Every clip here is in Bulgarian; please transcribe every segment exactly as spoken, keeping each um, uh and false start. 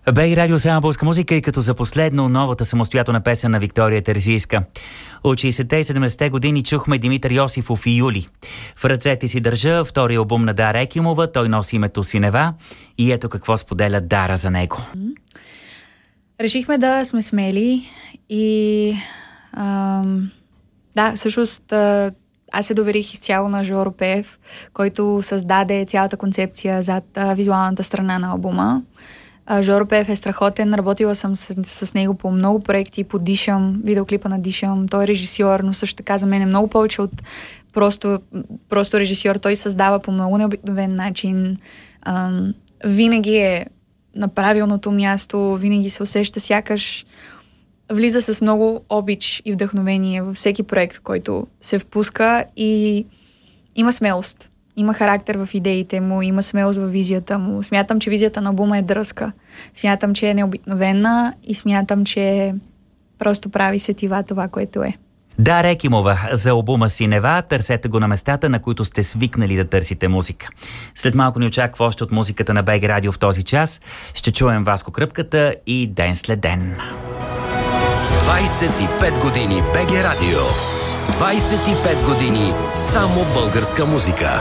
БГ Радио само българска музика и като за последно новата самостоятелна песен на Виктория Терзийска. От шейсетте и седемдесетте години чухме Димитър Йосифов и Юли. В ръцете си държа втория албум на Дара Екимова, той носи името Синева и ето какво споделя Дара за него. Решихме да сме смели и ам, да, всъщност аз се доверих изцяло на Жоро Пеев, който създаде цялата концепция зад а, визуалната страна на албума. А, Жоро Пеев е страхотен, работила съм с, с него по много проекти, по Дишам, видеоклипа на Дишам. Той е режисьор, но също така за мен е много повече от просто, просто режисьор. Той създава по много необикновен начин. Ам, винаги е на правилното място, винаги се усеща сякаш влиза с много обич и вдъхновение във всеки проект, който се впуска и има смелост. Има характер в идеите му, има смелост в визията му. Смятам, че визията на албума е дръзка. Смятам, че е необикновена и смятам, че просто прави сетива това, което е. Дара Екимова за албума Синева. Търсете го на местата, на които сте свикнали да търсите музика. След малко ни очаква още от музиката на БГ Радио в този час. Ще чуем Васко Кръпката и Ден след ден. двайсет и пет години БГ Радио. двайсет и пет години само българска музика.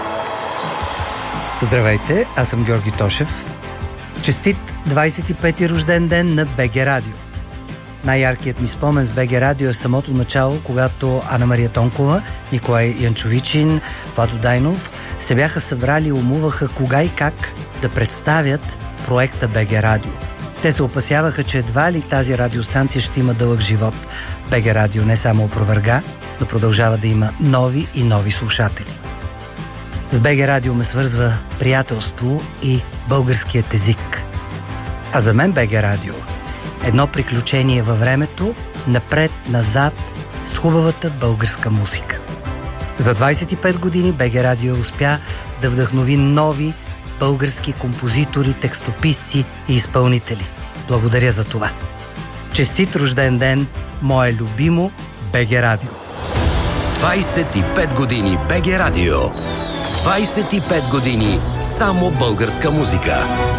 Здравейте, аз съм Георги Тошев. Честит двайсет и пети рожден ден на БГ Радио. Най-яркият ми спомен с БГ Радио е в самото начало, когато Ана Мария Тонкова, Николай Янчовичин, Владо Дайнов се бяха събрали и умуваха кога и как да представят проекта БГ Радио. Те се опасяваха, че едва ли тази радиостанция ще има дълъг живот. БГ Радио не само опроверга, но продължава да има нови и нови слушатели. С БГ Радио ме свързва приятелство и българският език. А за мен БГ Радио едно приключение във времето, напред-назад, с хубавата българска музика. За двайсет и пет години БГ Радио успя да вдъхнови нови български композитори, текстописци и изпълнители. Благодаря за това. Честит рожден ден, мое любимо БГ Радио. двайсет и пет години БГ Радио. двайсет и пет години само българска музика.